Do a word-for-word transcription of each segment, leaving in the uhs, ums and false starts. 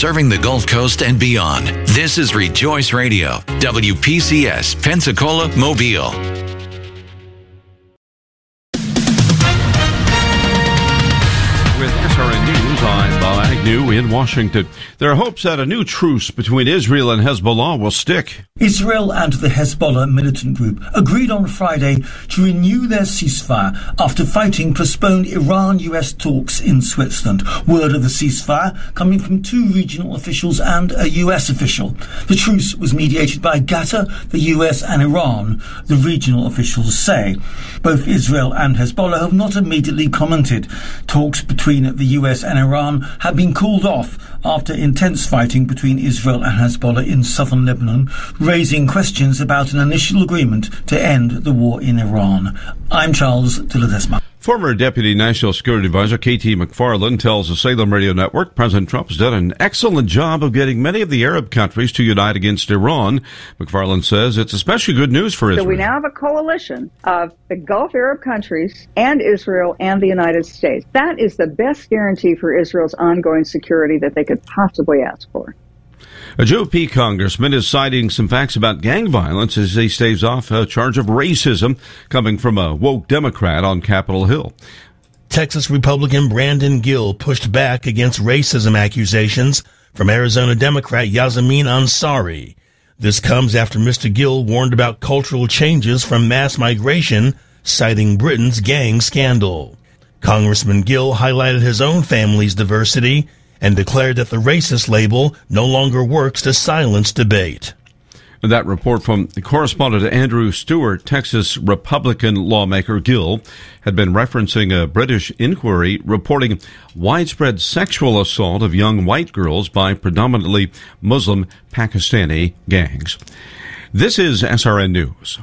serving the Gulf Coast and beyond. This is Rejoice Radio, W P C S, Pensacola, Mobile. With S R N News, I'm Bob Agnew in Washington. There are hopes that a new truce between Israel and Hezbollah will stick. Israel and the Hezbollah militant group agreed on Friday to renew their ceasefire after fighting postponed Iran-U S talks in Switzerland. Word of the ceasefire coming from two regional officials and a U S official. The truce was mediated by Qatar, the U S and Iran, the regional officials say. Both Israel and Hezbollah have not immediately commented. Talks between the U S and Iran have been called off after intense fighting between Israel and Hezbollah in southern Lebanon, raising questions about an initial agreement to end the war in Iran. I'm Charles de Ledesma. Former Deputy National Security Advisor K T McFarland tells the Salem Radio Network President Trump has done an excellent job of getting many of the Arab countries to unite against Iran. McFarland says it's especially good news for Israel. So we now have a coalition of the Gulf Arab countries and Israel and the United States. That is the best guarantee for Israel's ongoing security that they could possibly ask for. A G O P congressman is citing some facts about gang violence as he staves off a charge of racism coming from a woke Democrat on Capitol Hill. Texas Republican Brandon Gill pushed back against racism accusations from Arizona Democrat Yasamin Ansari. This comes after Mister Gill warned about cultural changes from mass migration, citing Britain's gang scandal. Congressman Gill highlighted his own family's diversity and declared that the racist label no longer works to silence debate. That report from the correspondent Andrew Stewart. Texas Republican lawmaker Gill had been referencing a British inquiry reporting widespread sexual assault of young white girls by predominantly Muslim Pakistani gangs. This is S R N News.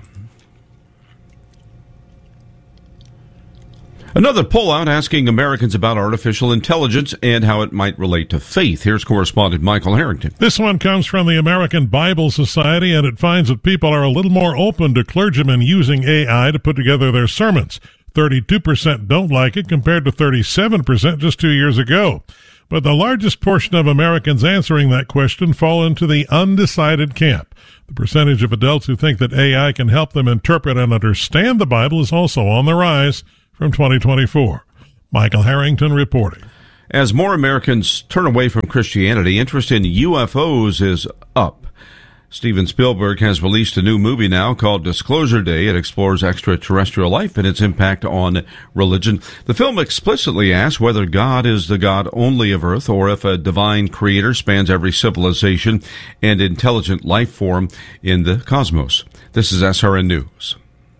Another poll out asking Americans about artificial intelligence and how it might relate to faith. Here's correspondent Michael Harrington. This one comes from the American Bible Society, and it finds that people are a little more open to clergymen using A I to put together their sermons. thirty-two percent don't like it compared to thirty-seven percent just two years ago. But the largest portion of Americans answering that question fall into the undecided camp. The percentage of adults who think that A I can help them interpret and understand the Bible is also on the rise from twenty twenty-four. Michael Harrington reporting. As more Americans turn away from Christianity, interest in U F Os is up. Steven Spielberg has released a new movie now called Disclosure Day. It explores extraterrestrial life and its impact on religion. The film explicitly asks whether God is the God only of Earth or if a divine creator spans every civilization and intelligent life form in the cosmos. This is S R N News.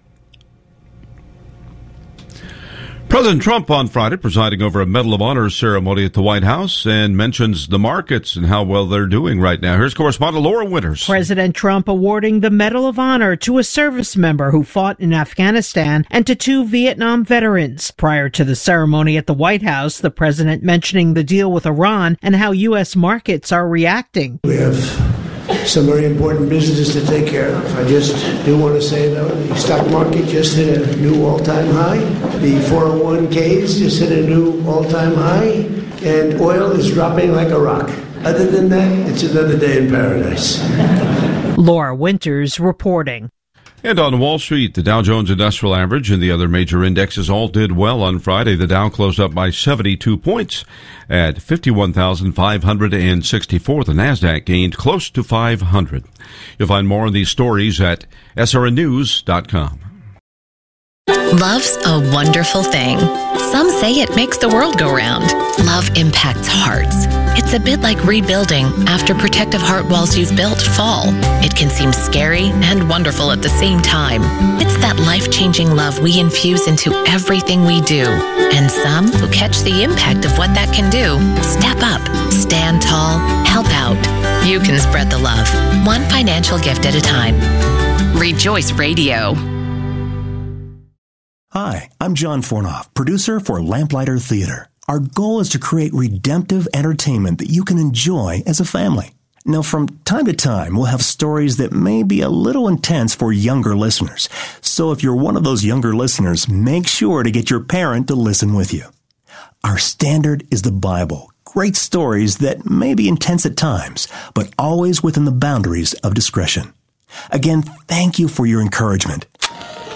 President Trump on Friday presiding over a Medal of Honor ceremony at the White House and mentions the markets and how well they're doing right now. Here's correspondent Laura Winters. President Trump awarding the Medal of Honor to a service member who fought in Afghanistan and to two Vietnam veterans. Prior to the ceremony at the White House, the president mentioning the deal with Iran and how U S markets are reacting. We have some very important business to take care of. I just do want to say, though, the stock market just hit a new all-time high. The four oh one k's just hit a new all-time high. And oil is dropping like a rock. Other than that, it's another day in paradise. Laura Winters reporting. And on Wall Street, the Dow Jones Industrial Average and the other major indexes all did well on Friday. The Dow closed up by seventy-two points at fifty-one thousand five hundred sixty-four. The Nasdaq gained close to five hundred. You'll find more on these stories at S R N news dot com. Love's a wonderful thing. Some say it makes the world go round. Love impacts hearts. It's a bit like rebuilding after protective heart walls you've built fall. It can seem scary and wonderful at the same time. It's that life-changing love we infuse into everything we do. And some who catch the impact of what that can do step up, stand tall, help out. You can spread the love, one financial gift at a time. Rejoice Radio. Hi, I'm John Fornoff, producer for Lamplighter Theater. Our goal is to create redemptive entertainment that you can enjoy as a family. Now, from time to time, we'll have stories that may be a little intense for younger listeners. So if you're one of those younger listeners, make sure to get your parent to listen with you. Our standard is the Bible, great stories that may be intense at times, but always within the boundaries of discretion. Again, thank you for your encouragement.